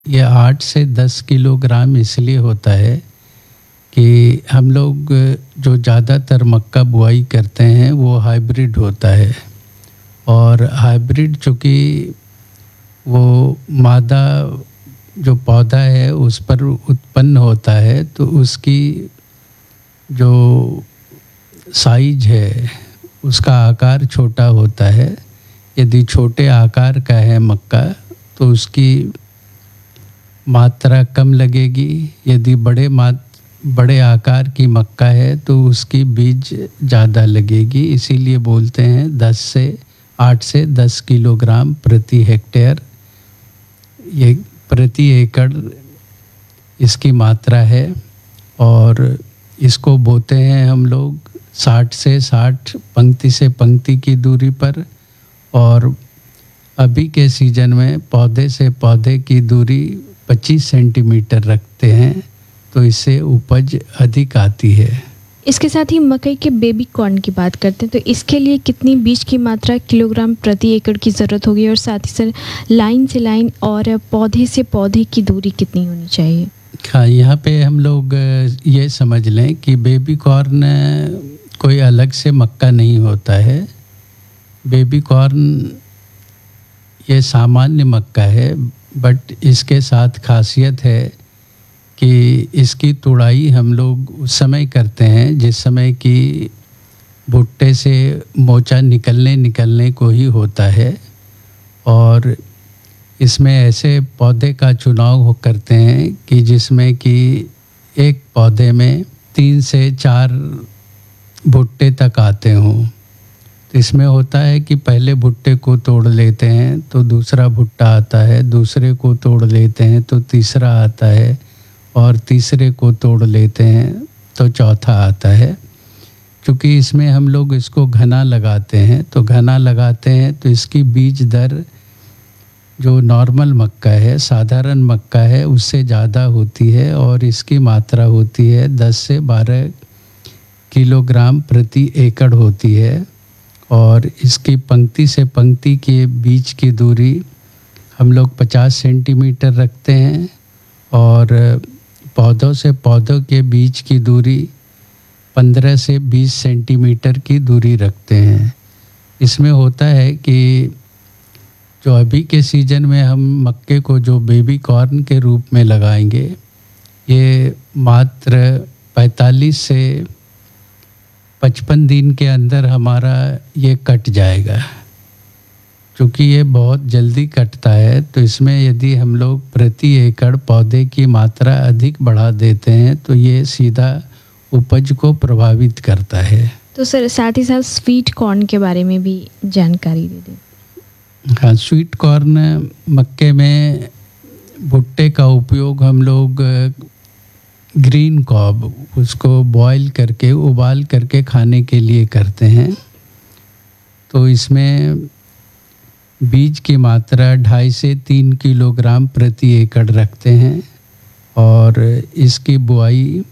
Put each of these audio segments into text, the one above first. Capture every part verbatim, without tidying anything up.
ये आठ से दस किलोग्राम इसलिए होता है कि हम लोग जो ज़्यादातर मक्का बुआई करते हैं वो हाइब्रिड होता है। और हाइब्रिड चूँकि वो मादा जो पौधा है उस पर उत्पन्न होता है, तो उसकी जो साइज है उसका आकार छोटा होता है। यदि छोटे आकार का है मक्का तो उसकी मात्रा कम लगेगी। यदि बड़े मात बड़े आकार की मक्का है तो उसकी बीज ज़्यादा लगेगी। इसीलिए बोलते हैं दस से आठ से दस किलोग्राम प्रति हेक्टेयर, ये प्रति एकड़ इसकी मात्रा है। और इसको बोते हैं हम लोग साठ से साठ पंक्ति से पंक्ति की दूरी पर। और अभी के सीजन में पौधे से पौधे की दूरी पच्चीस सेंटीमीटर रखते हैं, तो इससे उपज अधिक आती है। इसके साथ ही मकई के बेबी कॉर्न की बात करते हैं, तो इसके लिए कितनी बीज की मात्रा किलोग्राम प्रति एकड़ की ज़रूरत होगी, और साथ ही साथ लाइन से लाइन और पौधे से पौधे की दूरी कितनी होनी चाहिए? हाँ, यहाँ पे हम लोग ये समझ लें कि बेबी कॉर्न कोई अलग से मक्का नहीं होता है। बेबी कॉर्न ये सामान्य मक्का है, बट इसके साथ खासियत है कि इसकी तुड़ाई हम लोग उस समय करते हैं जिस समय कि भुट्टे से मोचा निकलने निकलने को ही होता है। और इसमें ऐसे पौधे का चुनाव करते हैं कि जिसमें कि एक पौधे में तीन से चार भुट्टे तक आते हों। तो इसमें होता है कि पहले भुट्टे को तोड़ लेते हैं तो दूसरा भुट्टा आता है, दूसरे को तोड़ लेते हैं तो तीसरा आता है, और तीसरे को तोड़ लेते हैं तो चौथा आता है। क्योंकि इसमें हम लोग इसको घना लगाते हैं, तो घना लगाते हैं तो इसकी बीज दर जो नॉर्मल मक्का है, साधारण मक्का है, उससे ज़्यादा होती है। और इसकी मात्रा होती है दस से बारह किलोग्राम प्रति एकड़ होती है। और इसकी पंक्ति से पंक्ति के बीच की दूरी हम लोग पचास सेंटीमीटर रखते हैं, और पौधों से पौधों के बीच की दूरी पंद्रह से बीस सेंटीमीटर की दूरी रखते हैं। इसमें होता है कि जो अभी के सीजन में हम मक्के को जो बेबी कॉर्न के रूप में लगाएंगे, ये मात्र पैंतालीस से पचपन दिन के अंदर हमारा ये कट जाएगा। क्योंकि ये बहुत जल्दी कटता है, तो इसमें यदि हम लोग प्रति एकड़ पौधे की मात्रा अधिक बढ़ा देते हैं तो ये सीधा उपज को प्रभावित करता है। तो सर साथ ही साथ स्वीट कॉर्न के बारे में भी जानकारी दे दें। हाँ, स्वीट कॉर्न मक्के में भुट्टे का उपयोग हम लोग ग्रीन कॉब, उसको बॉईल करके उबाल करके खाने के लिए करते हैं। तो इसमें बीज की मात्रा ढाई से तीन किलोग्राम प्रति एकड़ रखते हैं। और इसकी बुआई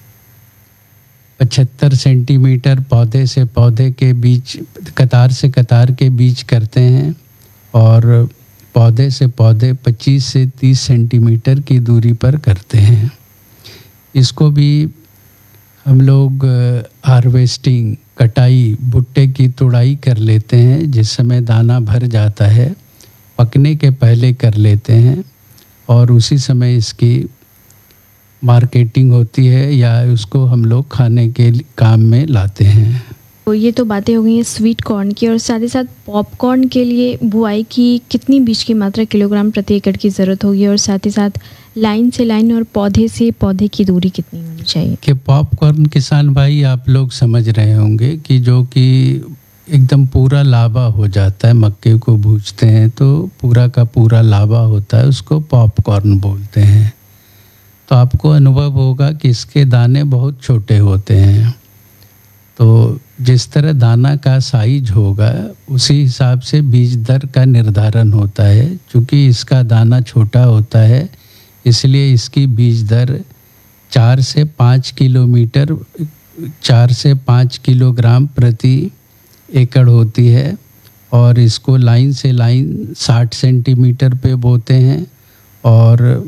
पचहत्तर सेंटीमीटर पौधे से पौधे के बीच, कतार से कतार के बीच करते हैं। और पौधे से पौधे पच्चीस से तीस सेंटीमीटर की दूरी पर करते हैं। इसको भी हम लोग हार्वेस्टिंग, कटाई, भुट्टे की तुड़ाई कर लेते हैं जिस समय दाना भर जाता है, पकने के पहले कर लेते हैं। और उसी समय इसकी मार्केटिंग होती है या उसको हम लोग खाने के काम में लाते हैं। तो ये तो बातें हो गई हैं स्वीट कॉर्न की, और साथ ही साथ पॉपकॉर्न के लिए बुआई की कितनी बीज की मात्रा किलोग्राम प्रति एकड़ की ज़रूरत होगी, और साथ ही साथ लाइन से लाइन और पौधे से पौधे की दूरी कितनी होनी चाहिए? कि पॉपकॉर्न किसान भाई आप लोग समझ रहे होंगे कि जो कि एकदम पूरा लावा हो जाता है, मक्के को भूजते हैं तो पूरा का पूरा लावा होता है, उसको पॉपकॉर्न बोलते हैं। तो आपको अनुभव होगा कि इसके दाने बहुत छोटे होते हैं। तो जिस तरह दाना का साइज होगा उसी हिसाब से बीज दर का निर्धारण होता है। क्योंकि इसका दाना छोटा होता है इसलिए इसकी बीज दर चार से पाँच किलोमीटर चार से पाँच किलोग्राम प्रति एकड़ होती है। और इसको लाइन से लाइन साठ सेंटीमीटर पे बोते हैं। और